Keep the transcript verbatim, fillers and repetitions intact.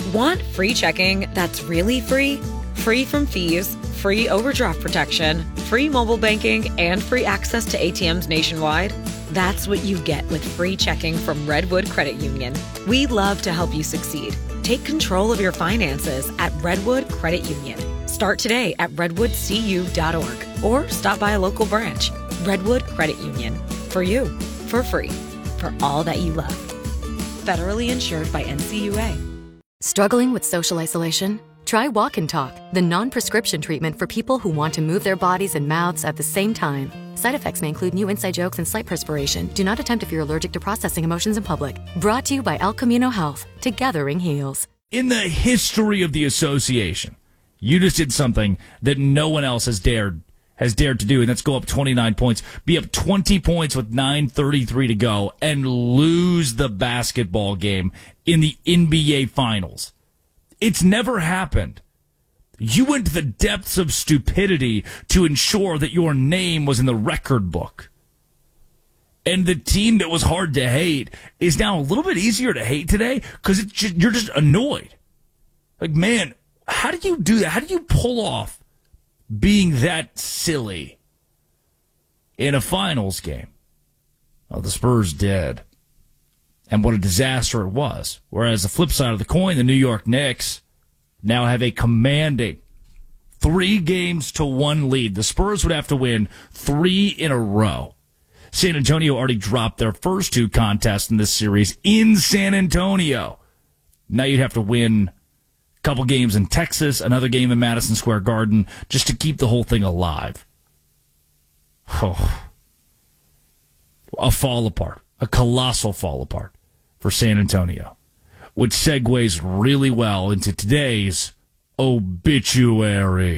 Want free checking that's really free? Free from fees, free overdraft protection, free mobile banking, and free access to A T Ms nationwide? That's what you get with free checking from Redwood Credit Union. We love to help you succeed. Take control of your finances at Redwood Credit Union. Start today at redwood c u dot org or stop by a local branch. Redwood Credit Union. For you, for free, for all that you love. Federally insured by N C U A. Struggling with social isolation? Try Walk and Talk, the non-prescription treatment for people who want to move their bodies and mouths at the same time. Side effects may include new inside jokes and slight perspiration. Do not attempt if you're allergic to processing emotions in public. Brought to you by El Camino Health. Together heals. In the history of the association, you just did something that no one else has dared has dared to do, and that's go up twenty-nine points, be up twenty points with nine thirty-three to go, and lose the basketball game in the N B A Finals. It's never happened. You went to the depths of stupidity to ensure that your name was in the record book. And the team that was hard to hate is now a little bit easier to hate today because you're just annoyed. Like, man, how do you do that? How do you pull off being that silly in a finals game? Well, the Spurs did. And what a disaster it was. Whereas the flip side of the coin, the New York Knicks now have a commanding three games to one lead. The Spurs would have to win three in a row. San Antonio already dropped their first two contests in this series in San Antonio. Now you'd have to win a couple games in Texas, another game in Madison Square Garden, just to keep the whole thing alive. Oh. A fall apart, a colossal fall apart for San Antonio, which segues really well into today's obituary.